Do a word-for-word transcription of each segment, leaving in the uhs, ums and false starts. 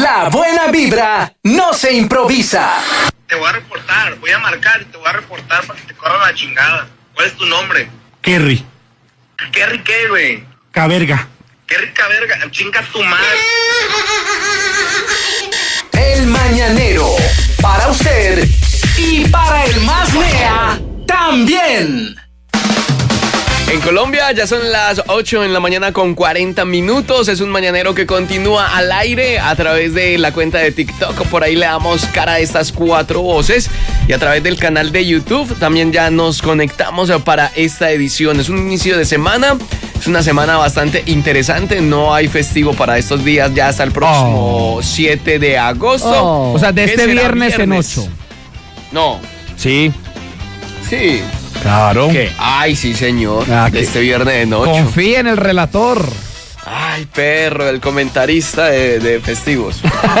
La buena vibra no se improvisa. Te voy a reportar, voy a marcar y te voy a reportar para que te corran la chingada. ¿Cuál es tu nombre? Kerry. ¿Kerry qué, güey? Caverga. Kerry Caverga, chinga tu madre. El Mañanero, para usted y para el más mea también. En Colombia ya son las ocho en la mañana con cuarenta minutos. Es un mañanero que continúa al aire a través de la cuenta de TikTok. Por ahí le damos cara a estas cuatro voces. Y a través del canal de YouTube también ya nos conectamos para esta edición. Es un inicio de semana. Es una semana bastante interesante. No hay festivo para estos días ya hasta el próximo oh. siete de agosto. Oh. O sea, de este viernes, viernes en ocho. No. Sí. Sí. Claro. ¿Qué? Ay, sí, señor. Ah, de este viernes de noche. Confía en el relator. Ay, perro, el comentarista de, de festivos.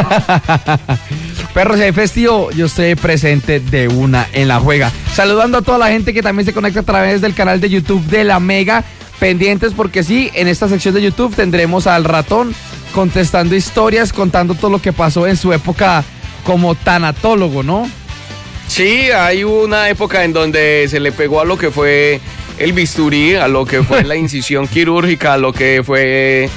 Perro, si hay festivo, yo estoy presente de una en la juega. Saludando a toda la gente que también se conecta a través del canal de YouTube de La Mega. Pendientes porque sí, en esta sección de YouTube tendremos al ratón contestando historias, contando todo lo que pasó en su época como tanatólogo, ¿no? Sí, hay una época en donde se le pegó a lo que fue el bisturí, a lo que fue la incisión quirúrgica, a lo que fue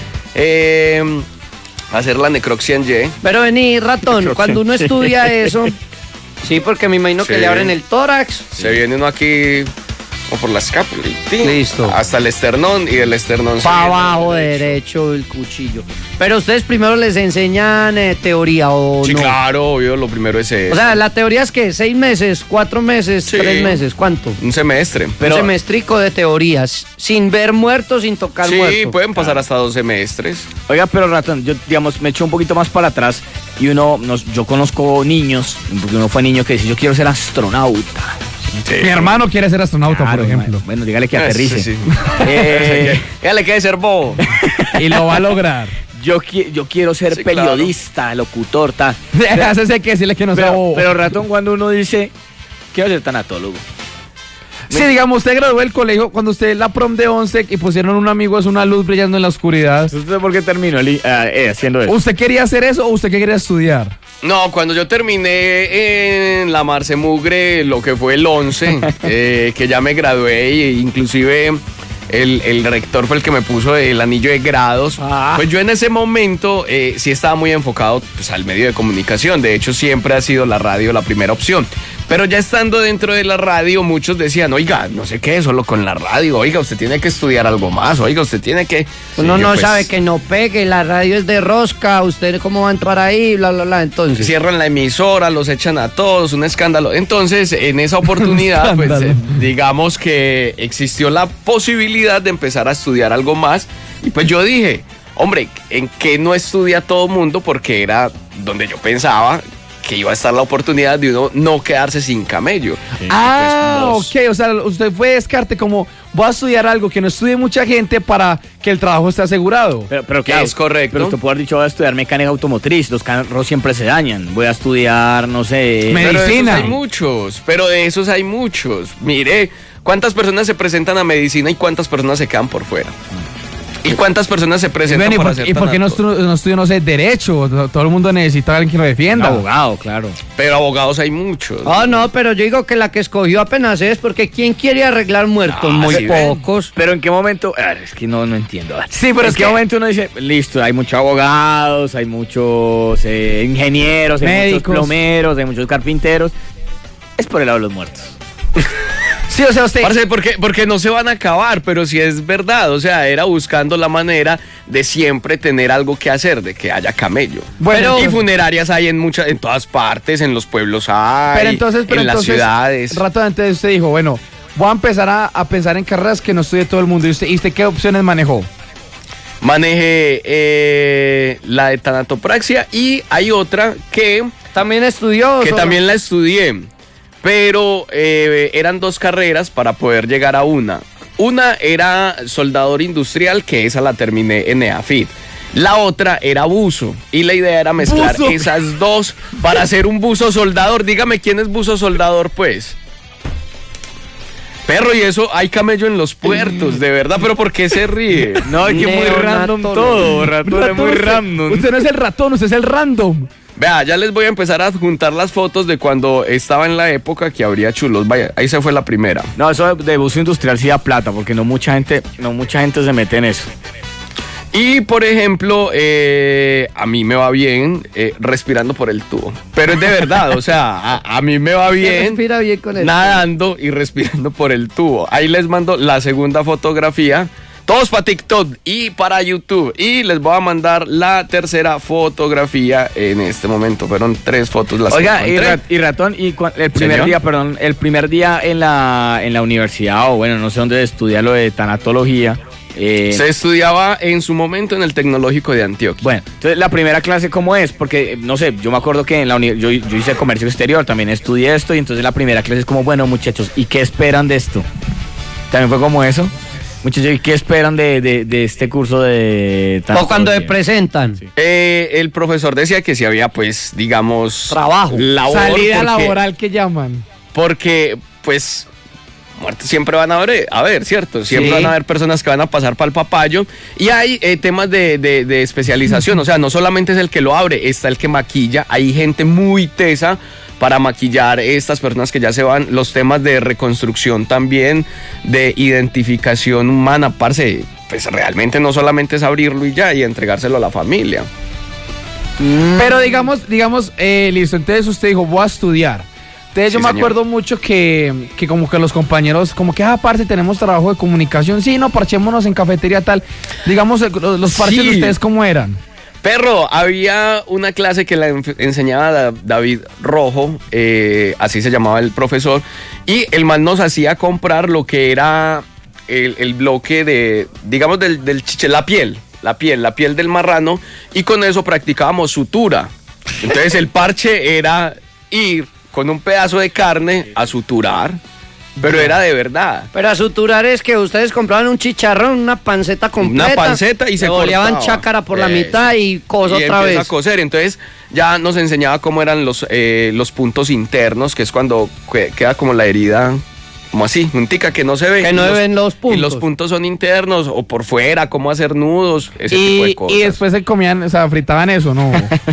eh, hacer la necropsia en Y. Pero vení, ratón, cuando uno estudia eso, sí, porque me imagino que Sí. le abren el tórax. Se viene uno aquí o por la escápula y ¡tin! Listo. Hasta el esternón y del esternón. Para abajo derecho el cuchillo. Pero ustedes primero les enseñan eh, teoría o Sí, no. claro, obvio, lo primero es eso. O sea, la teoría es que seis meses, cuatro meses, Sí. tres meses, ¿cuánto? Un semestre. Un semestrico de teorías, sin ver muertos, sin tocar Sí, muertos. pueden pasar hasta dos semestres. Oiga, pero ratón, yo digamos me echo un poquito más para atrás y uno, nos, yo conozco niños, porque uno fue niño que dice yo quiero ser astronauta. Sí. Mi hermano quiere ser astronauta, Claro, por ejemplo. man. Bueno, dígale que Ah, aterrice. sí, sí. Eh, Ya le quede ser bobo. Y lo va a lograr. yo, qui- yo quiero ser Sí, claro. periodista, locutor, tal. Hace hay que decirle que no sea Pero, bobo. pero ratón, cuando uno dice quiero ser tanatólogo. Sí, digamos, usted graduó del colegio cuando usted la prom de once y pusieron un amigo es una luz brillando en la oscuridad. ¿Usted por qué terminó el- ah, eh, haciendo eso? ¿Usted quería hacer eso o usted qué quería estudiar? No, cuando yo terminé en la Marce Mugre, lo que fue el once, eh, que ya me gradué e inclusive el, el rector fue el que me puso el anillo de grados, Ah. pues yo en ese momento eh, sí estaba muy enfocado pues, al medio de comunicación. De hecho, siempre ha sido la radio la primera opción. Pero ya estando dentro de la radio, muchos decían, oiga, no sé qué, solo con la radio, oiga, usted tiene que estudiar algo más, oiga, usted tiene que... Uno Sí, no pues, sabe que no pegue, la radio es de rosca, usted cómo va a entrar ahí, bla, bla, bla. Entonces, Cierran la emisora, los echan a todos, un escándalo. Entonces, en esa oportunidad, pues, escándalo. eh, digamos que existió la posibilidad de empezar a estudiar algo más. Y pues yo dije, hombre, ¿en qué no estudia todo mundo? Porque era donde yo pensaba que iba a estar la oportunidad de uno no quedarse sin camello. Ah, Pues, vos- ok, o sea, usted fue descarte como voy a estudiar algo que no estudie mucha gente para que el trabajo esté asegurado. Pero, pero Que es correcto. Pero usted puede haber dicho, voy a estudiar mecánica automotriz, los carros siempre se dañan. Voy a estudiar, no sé... Me- Pero de esos medicina. hay muchos, pero de esos hay muchos. Mire, ¿cuántas personas se presentan a medicina y cuántas personas se quedan por fuera? ¿Y cuántas personas se presentan Ven, ¿y para por, hacer y por qué no tanato? estudió, no estudió, no sé, derecho? Todo el mundo necesita a alguien que lo Un defienda. abogado, claro. Pero abogados hay muchos. oh no, pero yo digo que la que escogió apenas es porque ¿quién quiere arreglar muertos? Ah, Muy sí, ven. pocos. Pero ¿en qué momento? Ah, es que no, no entiendo. Sí, pero ¿En es qué que- momento uno dice, listo, hay muchos abogados, hay muchos eh, ingenieros, hay Médicos. muchos plomeros, hay muchos carpinteros? Es por el lado de los muertos. Sí, o sea, usted... Parce, porque, porque no se van a acabar, pero sí es verdad. O sea, era buscando la manera de siempre tener algo que hacer, de que haya camello. Bueno, y entonces- funerarias hay en muchas, en todas partes, en los pueblos hay, Pero entonces, pero en las entonces, ciudades. rato antes usted dijo, bueno, voy a empezar a, a pensar en carreras que no estudie todo el mundo. ¿Y usted, ¿y usted qué opciones manejó? Manejé eh, la de tanatopraxia y hay otra que, También estudió. que solo- también la estudié, pero eh, eran dos carreras para poder llegar a una. Una era soldador industrial, que esa la terminé en EAFIT. La otra era buzo y la idea era mezclar Buzo. esas dos para hacer un buzo soldador. Dígame quién es buzo soldador, pues. Perro, y eso, hay camello en los puertos, de verdad, pero ¿por qué se ríe? No, es que muy random todo, ratón, es muy usted- random. Usted no es el ratón, usted es el random. Vea, ya les voy a empezar a adjuntar las fotos de cuando estaba en la época que habría chulos. Vaya, ahí se fue la primera. No, eso de buzo industrial sí da plata, porque no mucha gente, no mucha gente se mete en eso. Y, por ejemplo, eh, a mí me va bien eh, respirando por el tubo. Pero es de verdad, o sea, a, a mí me va bien respira bien con el nadando y respirando por el tubo. Ahí les mando la segunda fotografía. Todos para TikTok y para YouTube. Y les voy a mandar la tercera fotografía en este momento. Fueron tres fotos las Oiga, que y, encontré. ra- y ratón, y cua- el primer Señor. día, perdón, el primer día en la, en la universidad, o bueno, no sé dónde estudia lo de tanatología. eh, Se estudiaba en su momento en el Tecnológico de Antioquia. Bueno, entonces la primera clase, ¿cómo es? Porque, no sé, yo me acuerdo que en la uni- yo, yo hice comercio exterior, también estudié esto, y entonces la primera clase es como, bueno, muchachos, ¿y qué esperan de esto? ¿También fue como eso? Muchachos, ¿y qué esperan de, de, de este curso de O cuando se tanatología? presentan. Sí. Eh, el profesor decía que si había, pues, digamos... Trabajo. labor, Salida porque- laboral que llaman. Porque, pues, muertes siempre van a haber, a ver, ¿cierto? Siempre Sí. van a haber personas que van a pasar para el papayo. Y hay eh, temas de, de- de especialización, o sea, no solamente es el que lo abre, está el que maquilla. Hay gente muy tesa para maquillar estas personas que ya se van. Los temas de reconstrucción también, de identificación humana, parce, pues realmente no solamente es abrirlo y ya, y entregárselo a la familia. Pero digamos, digamos, eh, listo, entonces usted dijo, voy a estudiar. Entonces yo Sí, me señor. acuerdo mucho que, que como que los compañeros, como que, ah, parce, tenemos trabajo de comunicación. Sí, no, parchémonos en cafetería tal. Digamos, eh, los los parches Sí. de ustedes, ¿cómo eran? Perro, había una clase que la enf- enseñaba Da- David Rojo, eh, así se llamaba el profesor, y el man nos hacía comprar lo que era el, el bloque de, digamos, del, del chiche, la piel, la piel, la piel del marrano, y con eso practicábamos sutura. Entonces el parche era ir con un pedazo de carne a suturar, pero era de verdad. Pero a suturar es que ustedes compraban un chicharrón, una panceta completa. Una panceta y se le boleaban cortaba. chácara por la Eso. mitad y cosa Y otra empieza vez. a coser. Entonces ya nos enseñaba cómo eran los, eh, los puntos internos, que es cuando que- queda como la herida, como así, un tica que no se ve. Que Y no se ven los puntos. Y los puntos son internos o por fuera, cómo hacer nudos, ese tipo de Y, cosas. y después se comían, o sea, fritaban eso, ¿no?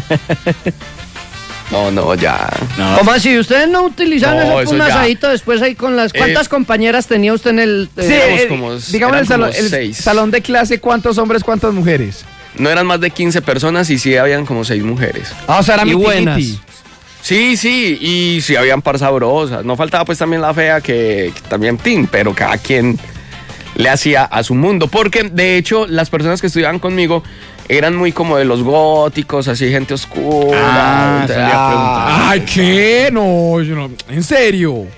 No, no, ya. No, ¿Cómo así? ¿Ustedes no utilizaban No, eso eso por un ya. asadito después ahí con las... ¿Cuántas Eh, compañeras tenía usted en el...? eh, Sí, éramos eh, como- digamos eran el, salón, como el seis. salón de clase, ¿cuántos hombres, cuántas mujeres? No eran más de quince personas y sí habían como seis mujeres. Ah, o sea, era Y miti-miti. buenas. Sí, sí, y sí habían par sabrosas. No faltaba pues también la fea que, que también tin, pero cada quien le hacía a su mundo. Porque de hecho las personas que estudiaban conmigo eran muy como de los góticos, así gente oscura. Ah, eso le iba a preguntar. Ay, ¿qué? No, yo no. ¿En serio?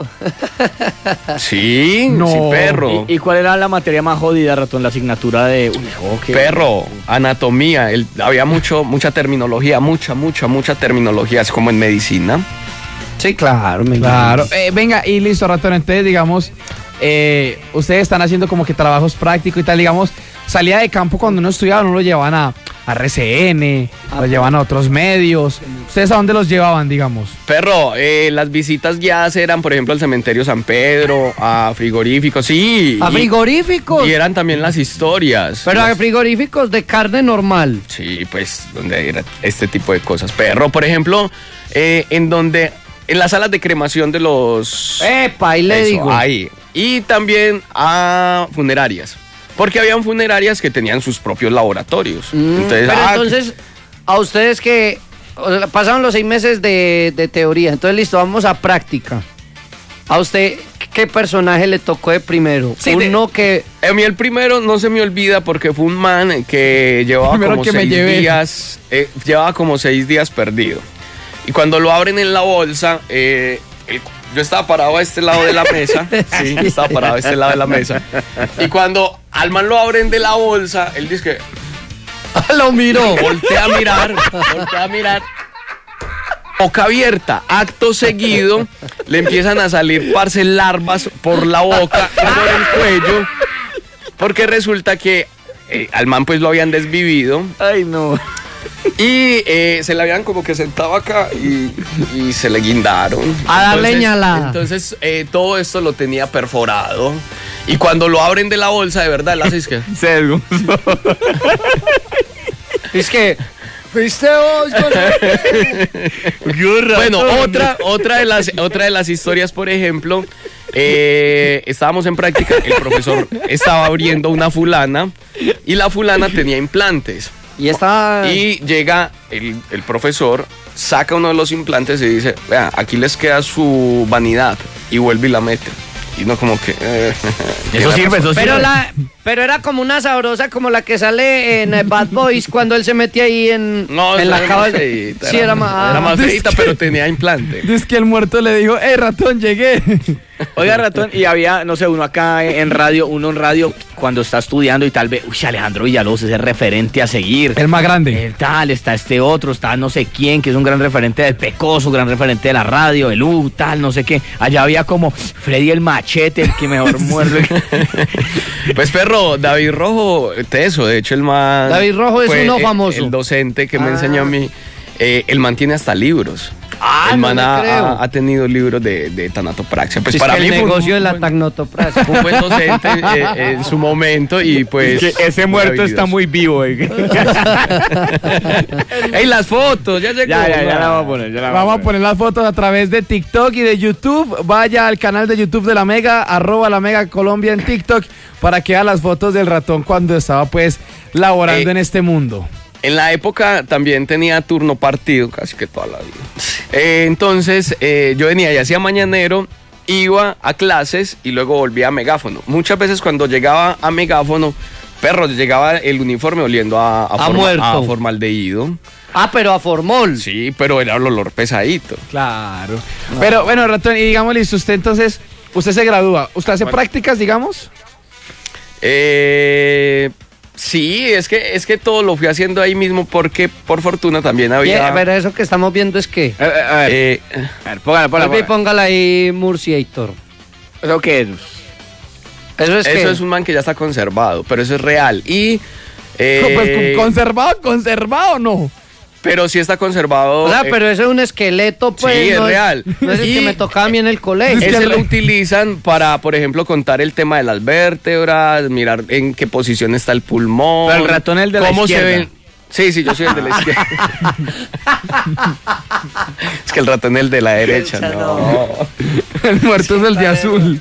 Sí, No. sí, perro. ¿Y, y cuál era la materia más jodida, ratón? La asignatura de... Uy, oh, qué- Perro, anatomía, el- había mucho, mucha terminología, mucha, mucha, mucha terminología, es como en medicina. Sí, claro. me Claro. Eh, venga, y listo, ratón. Entonces, digamos, eh, ustedes están haciendo como que trabajos prácticos y tal, digamos, salida de campo cuando uno estudiaba, no lo llevaban a, a R C N, Ah, lo llevaban a otros medios. ¿Ustedes a dónde los llevaban, digamos? Perro, eh, las visitas guiadas eran, por ejemplo, al cementerio San Pedro, a frigoríficos, sí. ¿A y- frigoríficos? Y eran también las historias. Pero a Las- frigoríficos de carne normal. Sí, pues, donde era este tipo de cosas. Perro, por ejemplo, eh, en donde, en las salas de cremación de los... Epa, ahí le Eso, digo. ahí. Y también a funerarias. Porque habían funerarias que tenían sus propios laboratorios. Mm, entonces, pero ah, entonces, a ustedes que o sea, pasaron los seis meses de, de teoría, entonces listo, vamos a práctica. ¿A usted qué personaje le tocó de primero? Sí, de- Uno que... a mí el primero no se me olvida porque fue un man que llevaba Primero como que me seis llevé. días, eh, llevaba como seis días perdido. Y cuando lo abren en la bolsa, eh, el- yo estaba parado a este lado de la mesa, sí, yo estaba parado a este lado de la mesa. Y cuando al man lo abren de la bolsa, él dice que lo miró. voltea a mirar, voltea a mirar. Boca abierta, acto seguido, le empiezan a salir parce larvas por la boca y por el cuello, porque resulta que eh, al man pues lo habían desvivido Ay, no. Y eh, se le habían como que sentado acá y, y se le guindaron. A dar Entonces- leñala. Entonces eh, todo esto lo tenía perforado. Y cuando lo abren de la bolsa, de verdad, él hace es que... Se desgonzó. Es que. ¿Fuiste vos? Bueno, otra, otra, de las, otra de las historias, por ejemplo, eh, estábamos en práctica, el profesor estaba abriendo una fulana y la fulana tenía implantes. Y estaba. Y llega el, el profesor, saca uno de los implantes y dice, vea, aquí les queda su vanidad, y vuelve y la mete. Y no como que... eh, Eso sirve, eso sirve. Pero, la, pero era como una sabrosa como la que sale en eh, Bad Boys cuando él se mete ahí en, No, en esa la era cava. más feita, Sí, era más. Era más feita, pero tenía implante. Es que el muerto le dijo, ¡eh, ratón, llegué! Oiga, ratón, y había, no sé, uno acá en radio, uno en radio, cuando está estudiando y tal vez, uy, Alejandro Villalobos es el referente a seguir. El más grande. El tal, está este otro, está no sé quién, que es un gran referente del Pecoso, gran referente de la radio, el U, tal, no sé qué. Allá había como Freddy el Machete, el que mejor muerde. Pues perro, David Rojo, teso, de hecho el man... David Rojo es fue uno el- famoso. El docente que me Ah. enseñó a mí, eh, el man tiene hasta libros. Ah, el no man le ha, creo. ha- ha tenido libros de, de tanatopraxia. Pues Es para que mí el fue un- negocio de la tacnotopraxia. un buen docente eh, en su momento y pues... Que ese muy muerto está habilidoso. muy vivo. eh. ¡Ey, las fotos! Ya llegó. Ya, ya, ya la vamos a poner. Ya la Vamos a poner las fotos a través de TikTok y de YouTube. Vaya al canal de YouTube de La Mega, arroba La Mega Colombia en TikTok, para que vea las fotos del ratón cuando estaba pues laborando Eh, en este mundo. En la época también tenía turno partido, casi que toda la vida. Eh, entonces eh, yo venía y hacía mañanero, iba a clases y luego volvía a megáfono. Muchas veces cuando llegaba a megáfono, perro, llegaba el uniforme oliendo a, a, A forma- muerto. a formaldehído. Ah, pero a formol. Sí, pero era el olor pesadito. Claro. Pero bueno, ratón, y digamos, listo, usted entonces, usted se gradúa. ¿Usted hace prácticas, digamos? Eh, sí, es que, es que todo lo fui haciendo ahí mismo porque por fortuna también Bien, había... pero eso que estamos viendo es que. A ver, a ver, eh, a ver, póngala, póngala, Vuelve y póngala. póngala ahí, Murciator. ¿Eso qué es? Eso es que. eso es un man que ya está conservado, pero eso es real. Y... eh, Pues conservado, conservado, no. pero sí está conservado. O sea, eh, pero eso es un esqueleto, pues. Sí, es no real. No es el Y- que me tocaba a mí en el colegio. ese lo utilizan para, por ejemplo, contar el tema de las vértebras, mirar en qué posición está el pulmón. Pero el ratón es el de la cómo izquierda. se ven. Sí, sí, yo soy el de la izquierda. Es que el ratón es el de la derecha, no. El muerto es el de azul.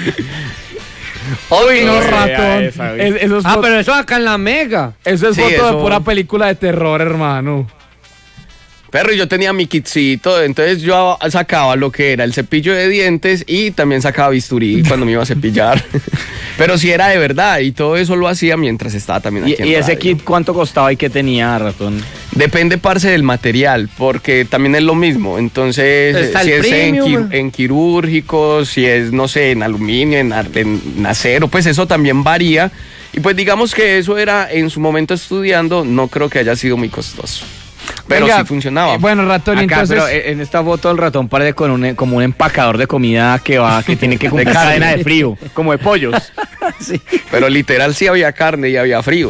Uy, No, no, Esa, ratón. esa, Es- eso es, Ah, fo- pero eso acá en la mega. eso es Sí, foto eso- de pura película de terror, hermano. Perro, yo tenía mi kitcito, entonces yo sacaba lo que era el cepillo de dientes y también sacaba bisturí cuando me iba a cepillar. Pero sí era de verdad y todo eso lo hacía mientras estaba también aquí ¿Y, en y ese radio. kit cuánto costaba y qué tenía, ratón? Depende, parce, del material, porque también es lo mismo. Entonces, Está si el es en, premium. quir- en quirúrgico, si es, no sé, en aluminio, en, ar- en acero, pues eso también varía. Y pues digamos que eso era en su momento estudiando, no creo que haya sido muy costoso. Pero Venga, sí funcionaba. eh, bueno, ratón, Acá, entonces. pero en esta foto el ratón parece con un, como un empacador de comida que va, que tiene que cumplir carne. cadena de frío, como de pollos. Pero literal sí había carne y había frío.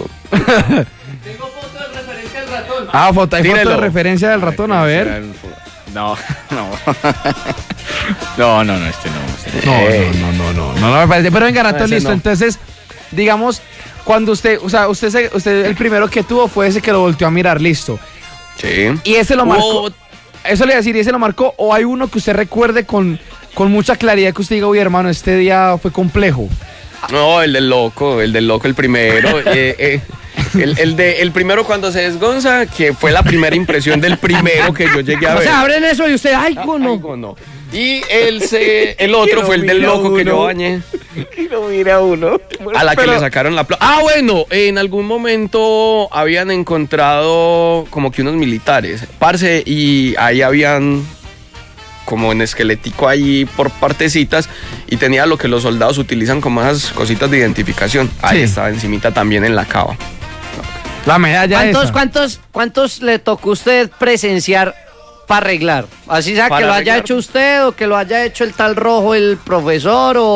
Ah, foto, hay foto Tírelo. de referencia del ratón, a ver. No, no. No, no, no, este no. Este no. No, Eh. no, no, no, no, no me parece. Pero venga, ratón, ese listo. no. Entonces, digamos, cuando usted, o sea, usted, se- usted el primero que tuvo fue ese que lo volteó a mirar, listo. Sí. Y ese lo marcó. Hubo- Eso le iba a decir, ¿y ese lo marcó? ¿O hay uno que usted recuerde con, con mucha claridad que usted diga, uy, hermano, este día fue complejo? No, el del loco, el del loco, el primero. eh, eh, el, el de, el primero cuando se desgonza, que fue la primera impresión del primero que yo llegué a O ver. sea, abren eso y usted, ay, Ah, cono. ay, no. Y el, se, el otro fue el del loco que yo bañé. No mira uno. A la que le sacaron la plata. Ah, bueno, en algún momento habían encontrado como que unos militares, parce, y ahí habían como en esquelético ahí por partecitas y tenía lo que los soldados utilizan como esas cositas de identificación. Ahí Sí. estaba encimita también en la cava. La medalla ¿Cuántos, esa. cuántos, cuántos le tocó a usted presenciar para arreglar? Así sea Para que lo haya arreglar. hecho usted o que lo haya hecho el tal rojo, el profesor o